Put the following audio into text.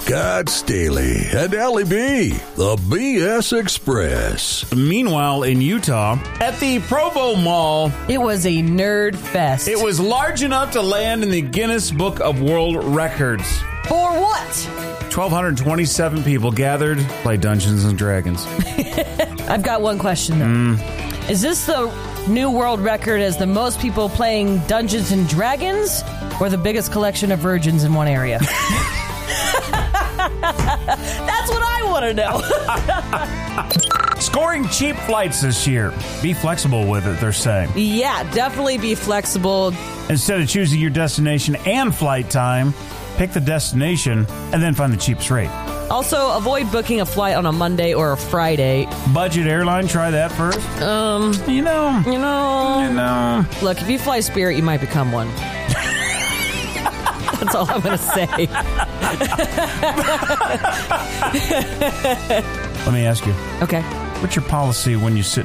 Scott Staley and Ellie B, the BS Express. Meanwhile, in Utah, at the Provo Mall, it was a nerd fest. It was large enough to land in the Guinness Book of World Records. For what? 1,227 people gathered to play Dungeons and Dragons. I've got one question, though. Is this the new world record as the most people playing Dungeons and Dragons, or the biggest collection of virgins in one area? That's what I want to know. Scoring cheap flights this year. Be flexible with it, they're saying. Yeah, definitely be flexible. Instead of choosing your destination and flight time, pick the destination and then find the cheapest rate. Also, avoid booking a flight on a Monday or a Friday. Budget airline, try that first. You know. Look, if you fly Spirit, you might become one. That's all I'm going to say. Let me ask you. Okay. What's your policy when you sit